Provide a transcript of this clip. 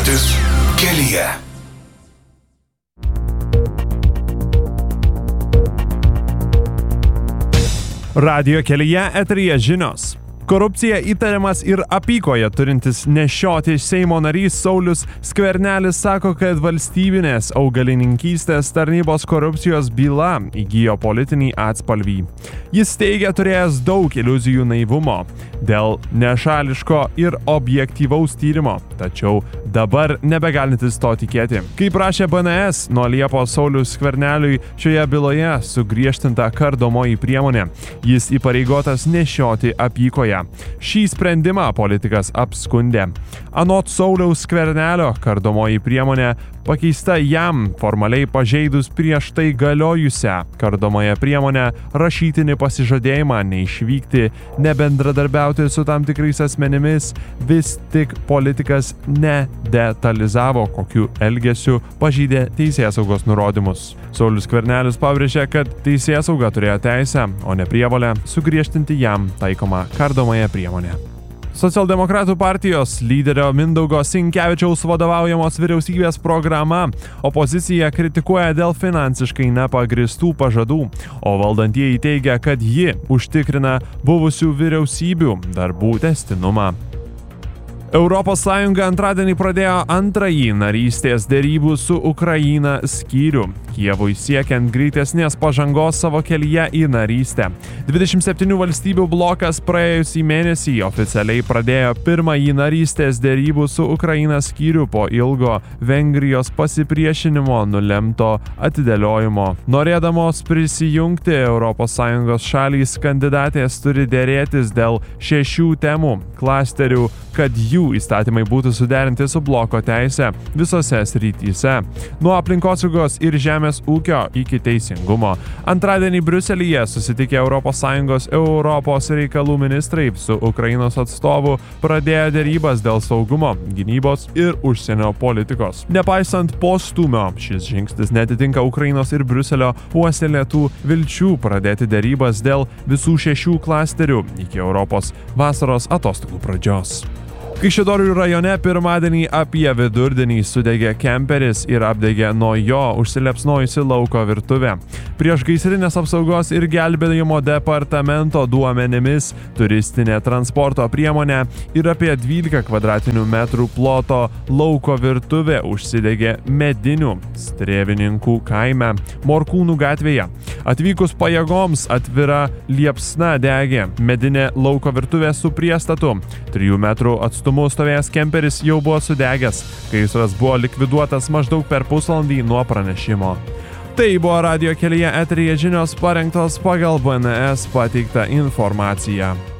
Paspirtis kelyje. Radijo kelyje eteryje žinios. Korupcija įtariamas ir apykoje turintis nešioti Seimo narys Saulius Skvernelis sako, kad valstybinės augalininkystės tarnybos korupcijos byla įgijo politinį atspalvį. Jis teigia turėjęs daug iliuzijų naivumo dėl nešališko ir objektyvaus tyrimo, tačiau dabar nebegalintis to tikėti. Kaip rašė BNS, nuo Liepos Saulius Skverneliui šioje byloje sugriežtinta kardomoji priemonė. Jis įpareigotas nešioti apykoje. Šį sprendimą politikas apskundė. Anot Sauliaus Skvernelio kardomoji priemonė pakeista jam formaliai pažeidus prieš tai galiojusią kardomąją priemonę rašytinį pasižadėjimą neišvykti, nebendradarbiauti su tam tikrais asmenimis, vis tik politikas nedetalizavo, kokiu elgesiu pažeidė teisėsaugos nurodymus. Saulius Skvernelis pabrėžė, kad teisėsauga turėjo teisę, o ne prievolę sugriežtinti jam taikomą kardomąją priemonę. Socialdemokratų partijos lyderio Mindaugo Sinkevičiaus vadovaujamos vyriausybės programa opozicija kritikuoja dėl finansiškai nepagristų pažadų, o valdantieji teigia, kad ji užtikrina buvusių vyriausybių darbų tęstinumą. Europos Sąjunga antradienį pradėjo antrąjį narystės derybų su Ukraina skyrių, Kijevui siekiant greitesnės pažangos savo kelyje į narystę. 27 valstybių blokas praėjusį mėnesį oficialiai pradėjo pirmąjį narystės derybų su Ukraina skyrių po ilgo Vengrijos pasipriešinimo nulemto atidėliojimo. Norėdamos prisijungti, Europos Sąjungos šalys kandidatės turi derėtis dėl 6 temų klasterių, kad jų įstatymai būtų suderinti su bloko teise visose srityse, nuo aplinkosaugos ir žemės ūkio iki teisingumo. Antradienį Briuselyje susitikę ES Europos reikalų ministrai su Ukrainos atstovu pradėjo derybas dėl saugumo, gynybos ir užsienio politikos. Nepaisant postūmio, šis žingsnis netitinka Ukrainos ir Briuselio puoselėtų vilčių pradėti derybas dėl visų 6 klasterių iki Europos vasaros atostogų pradžios. Kaišiadorių rajone pirmadienį apie vidurdienį sudegė kemperis ir apdegė nuo jo užsilepsnojusi lauko virtuvė. Priešgaisrinės apsaugos ir gelbėjimo departamento duomenimis turistinė transporto priemonė ir apie 12 kvadratinių metrų ploto lauko virtuvė užsidegė Medinių Strėvininkų kaime Morkūnų gatvėje. Atvykus pajėgoms atvira liepsna degė medinė lauko virtuvė su priestatu. 3 metrų atstumu stovėjęs kemperis jau buvo sudegęs. Gaisras buvo likviduotas maždaug per pusvalandį nuo pranešimo. Tai buvo radijo kelyje eteryje žinios parengtos pagal BNS pateiktą informaciją.